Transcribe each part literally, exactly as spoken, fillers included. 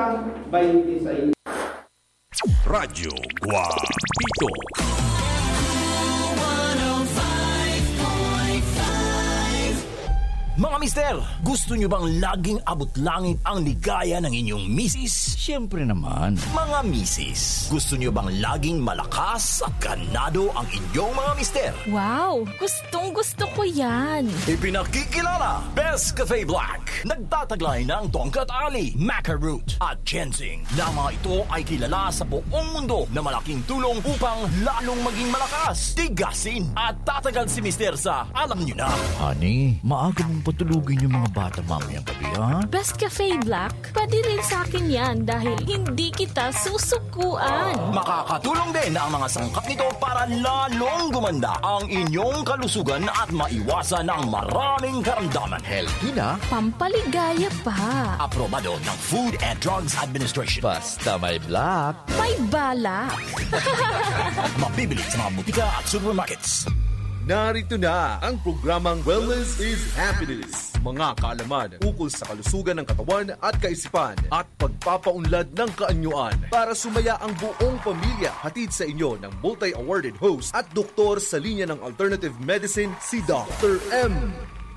twenty-six. Radyo Guapito. Mga mister, gusto nyo bang laging abot langit ang ligaya ng inyong misis? Siyempre naman. Mga misis, gusto nyo bang laging malakas at ganado ang inyong mga mister? Wow! Gustong gusto ko yan! Ipinakikilala, Best Cafe Black. Nagtataglay ng tongkat ali, maca root at ginseng. Na mga ito ay kilala sa buong mundo na malaking tulong upang lalong maging malakas, tigasin at tatagal si mister sa alam nyo na. Honey, maaga mong patulugin yung mga bata mamayang gabi, ha? Best Cafe Black? Pwede rin sa akin yan dahil hindi kita susukuan. Makakatulong din ang mga sangkap nito para lalong gumanda ang inyong kalusugan at maiwasan ang maraming karamdaman. Healthy na. Pampaligaya pa. Aprobado ng Food and Drugs Administration. Basta may black. May balak. Mabibili sa mga butika at supermarkets. Narito na ang programang Wellness is Happiness. Mga kaalaman ukol sa kalusugan ng katawan at kaisipan at pagpapaunlad ng kaanyuan para sumaya ang buong pamilya. Hatid sa inyo ng multi-awarded host at doktor sa linya ng alternative medicine, si Doctor M.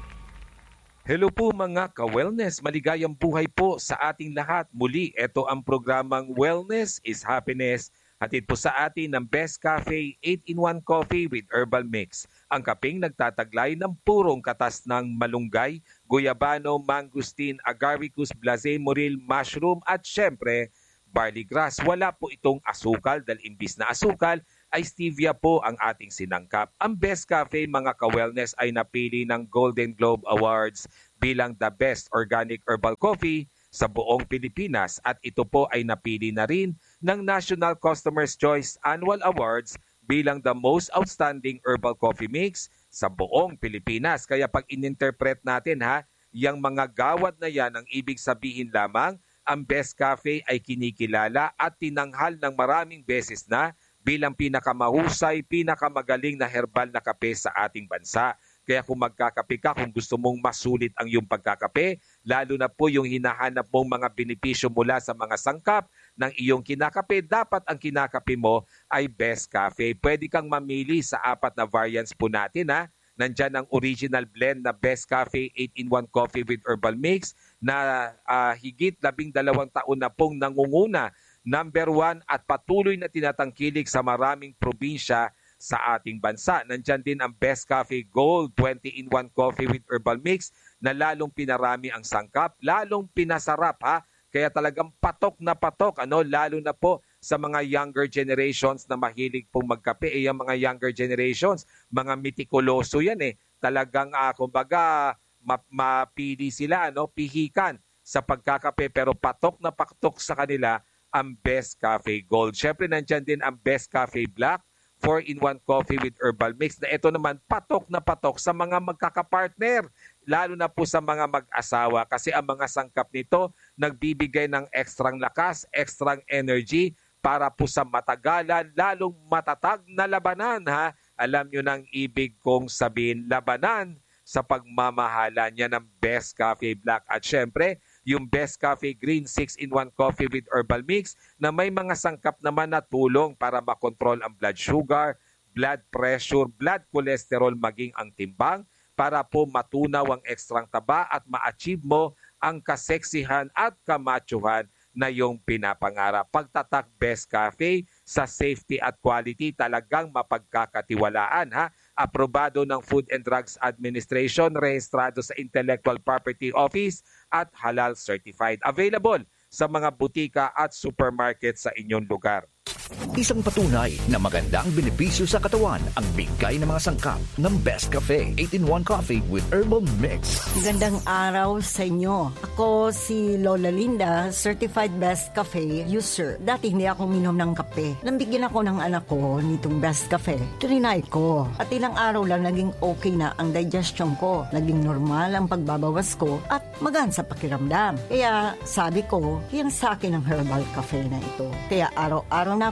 Hello po mga ka-wellness, maligayang buhay po sa ating lahat. Muli, ito ang programang Wellness is Happiness. Hatid po sa atin ng Best Cafe eight in one Coffee with Herbal Mix. Ang kaping nagtataglay ng purong katas ng malunggay, guyabano, mangustin, agaricus, blase, moril, mushroom at syempre, barley grass. Wala po itong asukal dahil imbis na asukal ay stevia po ang ating sinangkap. Ang Best Cafe mga ka-wellness ay napili ng Golden Globe Awards bilang the best organic herbal coffee sa buong Pilipinas at ito po ay napili na rin ng National Customer's Choice Annual Awards bilang the most outstanding herbal coffee mix sa buong Pilipinas. Kaya pag ininterpret natin ha, yung mga gawad na yan ang ibig sabihin lamang ang Best Cafe ay kinikilala at tinanghal ng maraming beses na bilang pinakamahusay, pinakamagaling na herbal na kape sa ating bansa. Kaya kung magkakape ka, kung gusto mong masulit ang iyong pagkakape, lalo na po yung hinahanap mong mga benepisyo mula sa mga sangkap ng iyong kinakape, dapat ang kinakape mo ay Best Cafe. Pwede kang mamili sa apat na variants po natin. Ha? Nandyan ang original blend na Best Cafe eight in one Coffee with Herbal Mix na uh, higit labing dalawang taon na pong nangunguna. Number one at patuloy na tinatangkilik sa maraming probinsya sa ating bansa. Nandyan din ang Best Cafe Gold twenty in one Coffee with Herbal Mix na lalong pinarami ang sangkap, lalong pinasarap ha. Kaya talagang patok na patok, ano, lalo na po sa mga younger generations na mahilig pong magkape. Eh, yung mga younger generations, mga mitikuloso yan eh. Talagang, uh, kumbaga, ma- mapili sila, ano, pihikan sa pagkakape. Pero patok na patok sa kanila ang Best Cafe Gold. Siyempre, nandyan din ang Best Cafe Black four in one Coffee with Herbal Mix na ito naman patok na patok sa mga magkakapartner, lalo na po sa mga mag-asawa kasi ang mga sangkap nito nagbibigay ng ekstrang lakas, ekstrang energy para po sa matagalan, lalong matatag na labanan. Ha? Alam nyo nang ibig kong sabihin, labanan sa pagmamahala niya ng Best Cafe Black. At syempre, yung Best Cafe Green six in one Coffee with Herbal Mix na may mga sangkap naman na tulong para makontrol ang blood sugar, blood pressure, blood cholesterol, maging ang timbang para po matunaw ang ekstrang taba at ma-achieve mo ang kaseksihan at kamachuhan na yung pinapangarap. Pagtatak Best Cafe sa safety at quality talagang mapagkakatiwalaan. Ha? Aprobado ng Food and Drugs Administration, rehistrado sa Intellectual Property Office at halal certified. Available sa mga butika at supermarket sa inyong lugar. Isang patunay na magandang benepisyo sa katawan ang bigay ng mga sangkap ng Best Cafe eight in one Coffee with Herbal Mix. Magandang araw sa inyo. Ako si Lola Linda, Certified Best Cafe user. Dati hindi ako minom ng kape. Nambigyan ako ng anak ko nitong Best Cafe. Trinay ko. At ilang araw lang naging okay na ang digestion ko. Naging normal ang pagbabawas ko at magaan sa pakiramdam. Kaya sabi ko, yan sa akin ang herbal cafe na ito. Kaya araw-araw na ako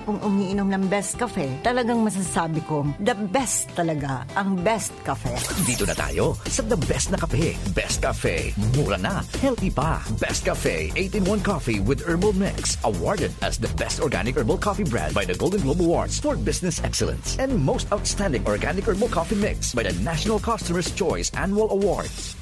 akong umiinom ng Best Cafe, talagang masasabi kong the best talaga ang Best Cafe. Dito na tayo sa the best na kape. Best Cafe. Mura na, healthy pa. Best Cafe eight in one Coffee with Herbal Mix. Awarded as the best organic herbal coffee brand by the Golden Globe Awards for Business Excellence. And most outstanding organic herbal coffee mix by the National Customer's Choice Annual Awards.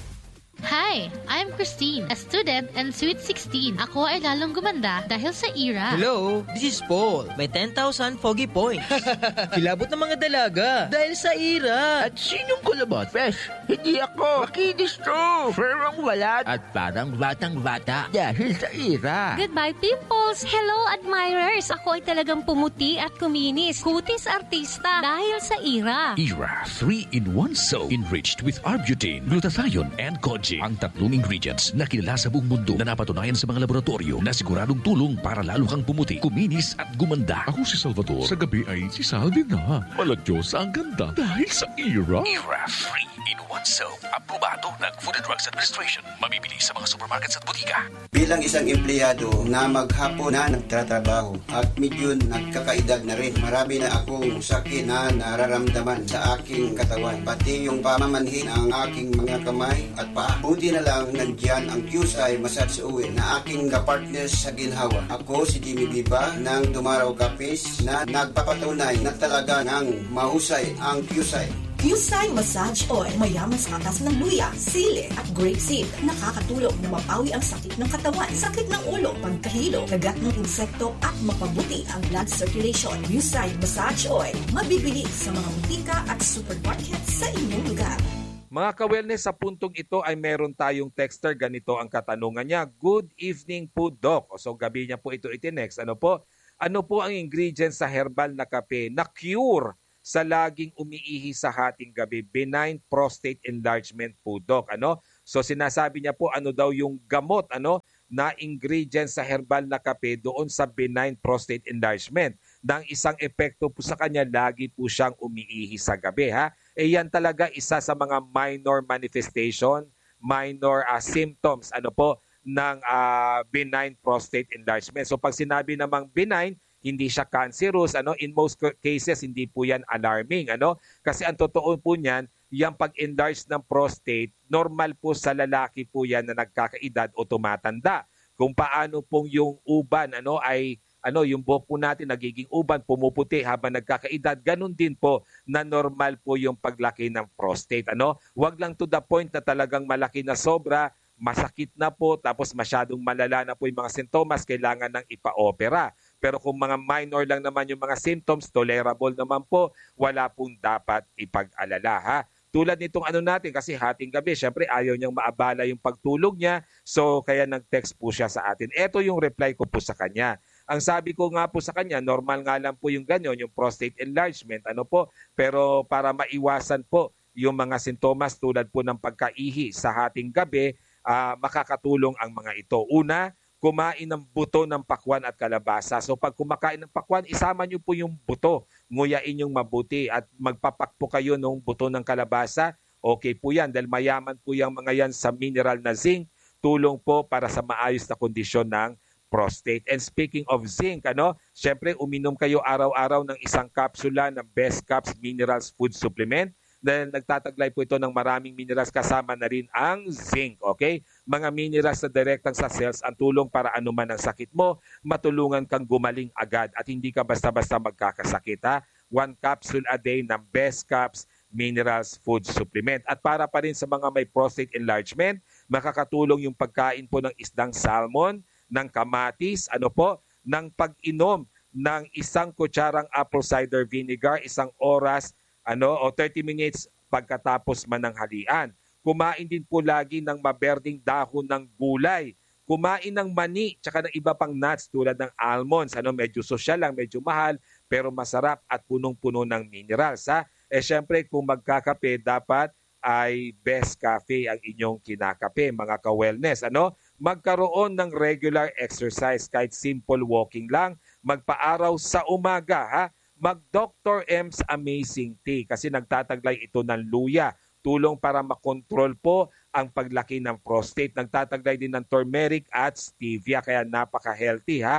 Hi, I'm Christine, a student and Sweet sixteen. Ako ay lalong gumanda dahil sa E R A. Hello, this is Paul. May ten thousand foggy points. Kilabot ng mga dalaga dahil sa E R A. At sinong kulabot? Fresh, hindi ako. Makinis to. Firmang walat. At parang batang-bata dahil sa E R A. Goodbye, pimples. Hello, admirers. Ako ay talagang pumuti at kuminis. Kutis artista dahil sa E R A. E R A three in one soap enriched with Arbutin, glutathione, and Koji. Ang tatlong ingredients na kilala sa buong mundo na napatunayan sa mga laboratorio na siguradong tulong para lalo kang pumuti, kuminis at gumanda. Ako si Salvador. Sa gabi ay si Sal din na. Maladyosa ang ganda dahil sa E R A. E R A three in one soap. Aprobado ng Food and Drugs Administration. Mabibili sa mga supermarkets at butika. Bilang isang empleyado na maghapon na nagtatrabaho at medyo nagkakaedad na rin, marami na akong sakit na nararamdaman sa aking katawan. Pati yung pamamanhin ang aking mga kamay at paa. Buti na lang nandiyan ang Q S I Massage Oil na aking kapartners sa ginhawa. Ako si Jimmy Biba ng Dumaraw Cafes na nagpapatunay na talaga ng mahusay ang Q S I. Q S I Massage Oil, mayaman sa katas ng luya, sili at grapeseed. Nakakatulong na mapawi ang sakit ng katawan, sakit ng ulo, pagkahilo, kagat ng insekto at mapabuti ang blood circulation. Q S I Massage Oil, mabibili sa mga butika at supermarket sa inyong lugar. Mga ka-wellness, sa puntong ito ay meron tayong texter. Ganito ang katanungan niya. Good evening po, Doc. O, so gabi niya po ito itinext. Ano po? Ano po ang ingredients sa herbal na kape na cure sa laging umiihi sa hating gabi? Benign prostate enlargement po, Doc. Ano? So sinasabi niya po ano daw yung gamot ano na ingredients sa herbal na kape doon sa benign prostate enlargement. Nang isang epekto po sa kanya, lagi po siyang umiihi sa gabi. Ha? Eh yan talaga isa sa mga minor manifestation, minor uh, symptoms ano po ng uh, benign prostate enlargement. So pag sinabi namang benign, hindi siya cancerous, ano, in most cases hindi po yan alarming, ano? Kasi ang totoo po niyan, yung pag-enlarge ng prostate, normal po sa lalaki po yan na nagkakaedad o tumatanda. Kung paano pong yung uban ano ay ano, yung buhok po natin nagiging uban, pumuputi habang nagkakaedad, ganun din po na normal po yung paglaki ng prostate. Ano? Huwag lang to the point na talagang malaki na sobra, masakit na po, tapos masyadong malala na po yung mga sintomas, kailangan ng ipa-opera. Pero kung mga minor lang naman yung mga symptoms, tolerable naman po, wala pong dapat ipag-alala. Ha? Tulad nitong ano natin, kasi hating gabi, syempre ayaw niyang maabala yung pagtulog niya, so kaya nag-text po siya sa atin. Ito yung reply ko po sa kanya. Ang sabi ko nga po sa kanya, normal nga lang po yung ganyan, yung prostate enlargement, ano po, pero para maiwasan po yung mga sintomas tulad po ng pagkaihi sa hating gabi, uh, makakatulong ang mga ito. Una, kumain ng buto ng pakwan at kalabasa. So pag kumakain ng pakwan, isama nyo po yung buto. Nguyain yung mabuti at magpapakpo kayo ng buto ng kalabasa. Okay po yan dahil mayaman po yung mga yan sa mineral na zinc. Tulong po para sa maayos na kondisyon ng prostate. And speaking of zinc, ano, syempre uminom kayo araw-araw ng isang kapsula ng Best Caps Minerals Food Supplement dahil nagtataglay po ito ng maraming minerals kasama na rin ang zinc. Okay? Mga minerals na direktang sa cells ang tulong para anuman ang sakit mo, matulungan kang gumaling agad at hindi ka basta-basta magkakasakit. Ha? One capsule a day ng Best Caps Minerals Food Supplement. At para pa rin sa mga may prostate enlargement, makakatulong yung pagkain po ng isdang salmon, ng kamatis, ano po, ng pag-inom ng isang kutsarang apple cider vinegar, isang oras, ano, o thirty minutes pagkatapos man ng halian. Kumain din po lagi ng maberding dahon ng gulay. Kumain ng mani, tsaka ng iba pang nuts tulad ng almonds, ano, medyo sosyal lang, medyo mahal, pero masarap at punong-puno ng minerals. Ha? Eh syempre, kung magkakape, dapat ay Best Cafe ang inyong kinakape, mga ka-wellness. Ano? Magkaroon ng regular exercise, kahit simple walking lang, magpa-araw sa umaga, ha? Mag-Doctor M's Amazing Tea kasi nagtataglay ito ng luya. Tulong para makontrol po ang paglaki ng prostate. Nagtataglay din ng turmeric at stevia, kaya napaka-healthy, ha?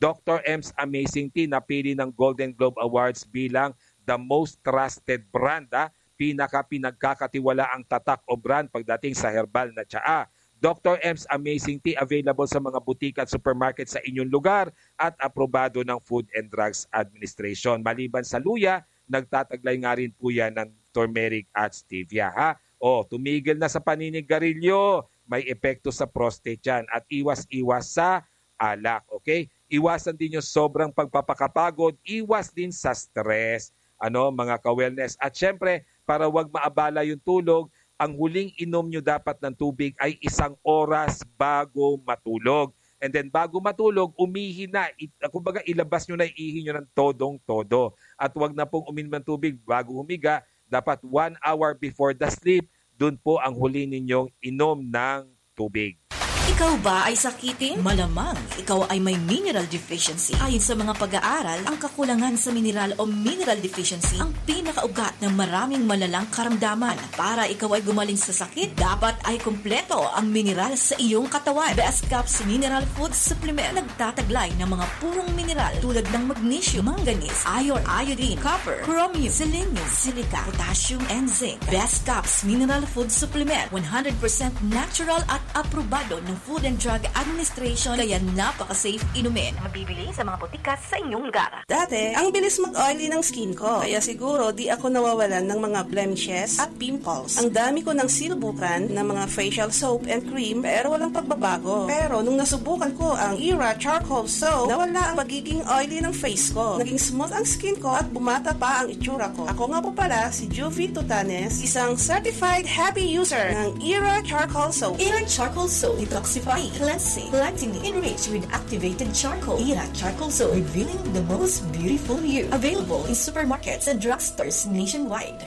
Doctor M's Amazing Tea napili ng Golden Globe Awards bilang the most trusted brand, ha? Pinaka-pinagkakatiwala ang tatak o brand pagdating sa herbal na tsaa. Doctor M's Amazing Tea available sa mga butika at supermarket sa inyong lugar at aprobado ng Food and Drugs Administration. Maliban sa luya, nagtataglay nga rin po yan ng turmeric at stevia. Ha? O, tumigil na sa paninigarilyo. May epekto sa prostate yan. At iwas-iwas sa alak. Okay? Iwasan din yung sobrang pagpapakapagod. Iwas din sa stress. Ano, mga ka-wellness. At syempre, para wag maabala yung tulog, ang huling inom nyo dapat ng tubig ay isang oras bago matulog. And then bago matulog, umihi na. I, kumbaga, ilabas nyo na, ihi nyo ng todong-todo. At wag na pong uminom ng tubig bago humiga. Dapat one hour before the sleep, dun po ang huli ninyong inom ng tubig. Ikaw ba ay sakitin? Malamang ikaw ay may mineral deficiency. Ayon sa mga pag-aaral, ang kakulangan sa mineral o mineral deficiency ang pinakaugat ng maraming malalang karamdaman. Para ikaw ay gumaling sa sakit, dapat ay kumpleto ang mineral sa iyong katawan. Best Caps Mineral Food Supplement nagtataglay ng mga purong mineral tulad ng magnesium, manganese, iron, iodine, copper, chromium, selenium, silica, potassium, and zinc. Best Caps Mineral Food Supplement, one hundred percent natural at aprobado ng Food and Drug Administration, kaya napaka-safe inumin. Mabibili sa mga botika sa inyong lugar. Dati, ang bilis mag-oily ng skin ko, kaya siguro di ako nawawalan ng mga blemishes at pimples. Ang dami ko ng sinubukan ng mga facial soap and cream, pero walang pagbabago. Pero nung nasubukan ko ang Era Charcoal Soap, nawala ang pagiging oily ng face ko. Naging smooth ang skin ko at bumata pa ang itsura ko. Ako nga po pala si Juvie Tutanes, isang certified happy user ng Era Charcoal Soap. Era Charcoal Soap, detoxifying, cleansing, lightening, enriched with activated charcoal. Era Charcoal Soap, revealing the most beautiful you. Available in supermarkets and drugstores nationwide.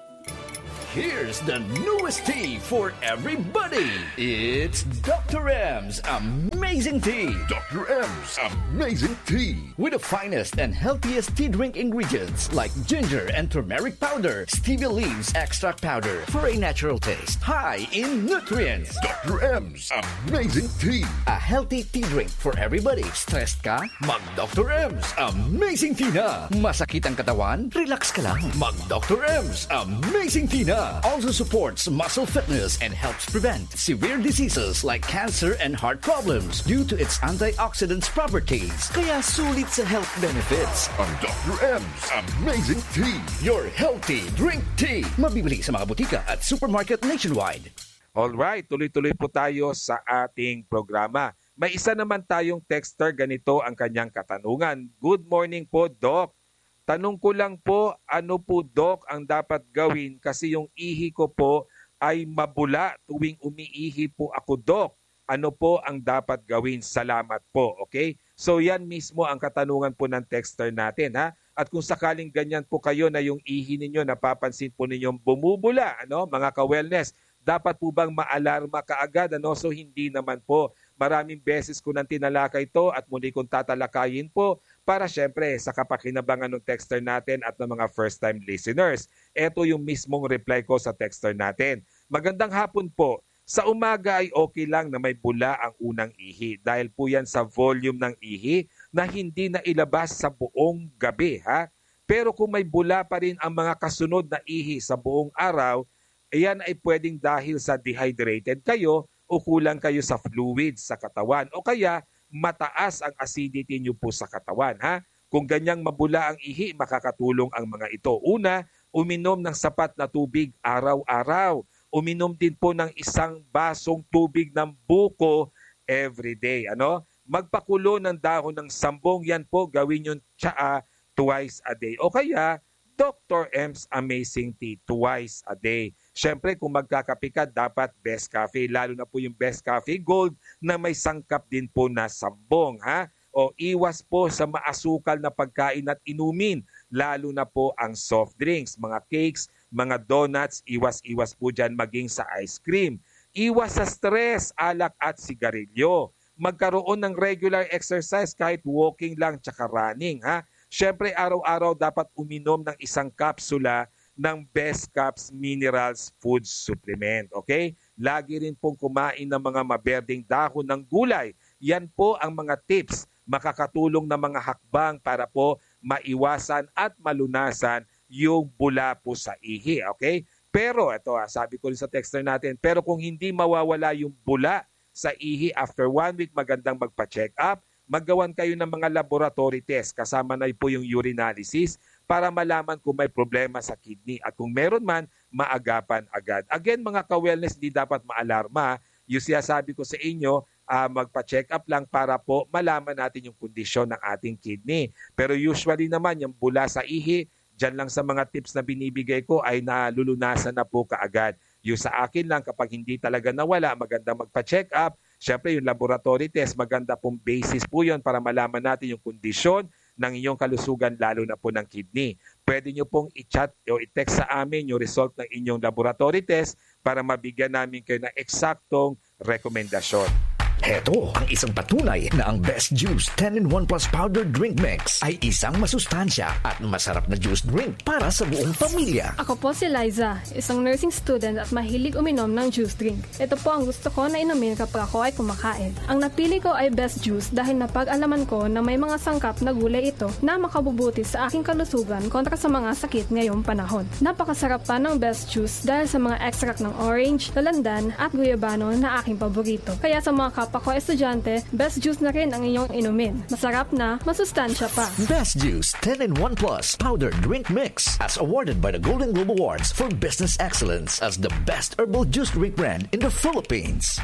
Here's the newest tea for everybody. It's Doctor M's Amazing Tea. Doctor M's Amazing Tea. With the finest and healthiest tea drink ingredients like ginger and turmeric powder, stevia leaves extract powder for a natural taste, high in nutrients. Doctor M's Amazing Tea. A healthy tea drink for everybody. Stressed ka? Mag Doctor M's Amazing Tea na. Masakit ang katawan? Relax ka lang. Mag Doctor M's Amazing Tea na. Also supports muscle fitness and helps prevent severe diseases like cancer and heart problems due to its antioxidants properties. Kaya sulit sa health benefits. Ang Doctor M's Amazing Tea. Your healthy drink tea. Mabibili sa mga butika at supermarket nationwide. Alright, tuloy-tuloy po tayo sa ating programa. May isa naman tayong texter, ganito ang kanyang katanungan. Good morning po, Doc. Tanong ko lang po, ano po, Doc, ang dapat gawin kasi yung ihi ko po ay mabula tuwing umiihi po ako, Doc. Ano po ang dapat gawin? Salamat po, okay? So yan mismo ang katanungan po ng texter natin, ha? At kung sakaling ganyan po kayo na yung ihi ninyo, napapansin po ninyong bumubula, ano, mga ka-wellness, dapat po bang maalarma kaagad? Ano? So hindi naman po. Maraming beses ko nang tinalakay ito at muli kong tatalakayin po para syempre sa kapakinabangan ng texter natin at ng mga first-time listeners. Ito yung mismong reply ko sa texter natin. Magandang hapon po. Sa umaga ay okay lang na may bula ang unang ihi dahil po yan sa volume ng ihi na hindi na ilabas sa buong gabi. Ha? Pero kung may bula pa rin ang mga kasunod na ihi sa buong araw, iyan ay pwedeng dahil sa dehydrated kayo o kulang kayo sa fluids sa katawan o kaya mataas ang acidity nyo po sa katawan. Ha? Kung ganyang mabula ang ihi, makakatulong ang mga ito. Una, uminom ng sapat na tubig araw-araw. Uminom din po ng isang basong tubig ng buko everyday. Ano? Magpakulo ng dahon ng sambong, yan po gawin yung tsaa twice a day. O kaya, Doctor M's Amazing Tea twice a day. Siyempre, kung magkakape ka, dapat Best Cafe. Lalo na po yung Best Cafe Gold na may sangkap din po na sambong. Ha? O iwas po sa maasukal na pagkain at inumin. Lalo na po ang soft drinks, mga cakes, mga donuts. Iwas-iwas po dyan maging sa ice cream. Iwas sa stress, alak at sigarilyo. Magkaroon ng regular exercise kahit walking lang tsaka running. Ha? Siyempre, araw-araw dapat uminom ng isang kapsula ng Best Caps Minerals Food Supplement. Okay? Lagi rin pong kumain ng mga maberdeng dahon ng gulay. Yan po ang mga tips makakatulong na mga hakbang para po maiwasan at malunasan yung bula po sa ihi. Okay? Pero, ito ah, sabi ko rin sa texter natin, pero kung hindi mawawala yung bula sa ihi after one week, magandang magpa-check up. Maggawan kayo ng mga laboratory test kasama na po yung urinalysis para malaman kung may problema sa kidney. At kung meron man, maagapan agad. Again, mga ka-wellness, hindi dapat maalarma. Yung sinasabi ko sa inyo, uh, magpa-check up lang para po malaman natin yung kondisyon ng ating kidney. Pero usually naman, yung bula sa ihi, dyan lang sa mga tips na binibigay ko ay nalulunasan na po kaagad. Yung sa akin lang, kapag hindi talaga nawala, maganda magpa-check up. Siyempre, yung laboratory test, maganda pong basis po yun para malaman natin yung kondisyon ng inyong kalusugan, lalo na po ng kidney. Pwede nyo pong i-chat o i-text sa amin yung result ng inyong laboratory test para mabigyan namin kayo ng eksaktong rekomendasyon. Heto ang isang patunay na ang Best Juice ten in one Plus Powder Drink Mix ay isang masustansya at masarap na juice drink para sa buong pamilya. Ako po si Liza, isang nursing student at mahilig uminom ng juice drink. Ito po ang gusto ko na inumin kapag ako ay kumakain. Ang napili ko ay Best Juice dahil napag-alaman ko na may mga sangkap na gulay ito na makabubuti sa aking kalusugan kontra sa mga sakit ngayong panahon. Napakasarap pa ng Best Juice dahil sa mga extract ng orange, lalandan at guyabano na aking paborito. Kaya sa mga kapwa ko estudyante, Best Juice na rin ang inyong inumin. Masarap na, masustansya pa. Best Juice ten in one Plus Powder Drink Mix as awarded by the Golden Globe Awards for Business Excellence as the best herbal juice drink brand in the Philippines.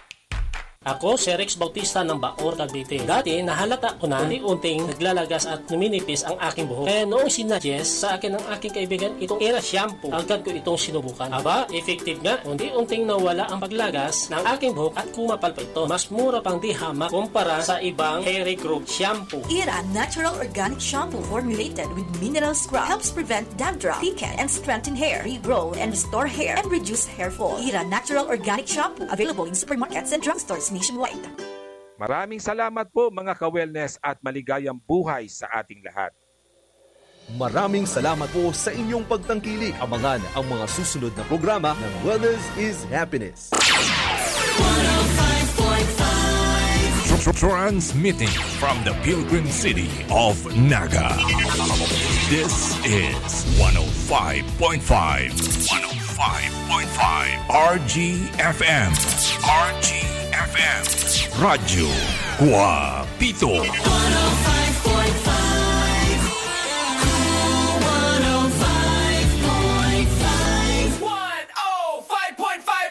Ako si Rex Bautista ng Baor, Cavite. Dati, nahalata ko na unti-unting naglalagas at numinipis ang aking buhok. Kaya noong sinuggest sa akin ng aking kaibigan itong Era Shampoo, agad ko itong sinubukan. Aba, effective nga. Unti-unting nawala ang paglagas ng aking buhok at kumapal pa ito. Mas mura pang di hamak kumpara sa ibang hair growth shampoo. Era Natural Organic Shampoo formulated with mineral scrub helps prevent dandruff, thicken, and strengthen hair, regrow, and restore hair, and reduce hair fall. Era Natural Organic Shampoo, available in supermarkets and drugstores nationwide. Maraming salamat po mga ka-wellness at maligayang buhay sa ating lahat. Maraming salamat po sa inyong pagtangkilik. Abangan ang mga susunod na programa ng Wellness is Happiness. Transmitting from the Pilgrim City of Naga. This is one oh five point five. one oh five point five R G F M. R G F M. Radyo Guapito. one oh five